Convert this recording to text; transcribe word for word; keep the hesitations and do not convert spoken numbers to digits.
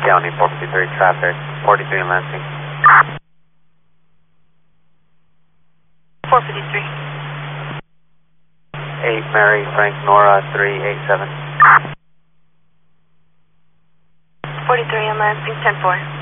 County, four fifty-three traffic, forty-three in Lansing. four fifty-three. eight Mary, Frank, Nora, three eight seven. forty-three in Lansing, ten four.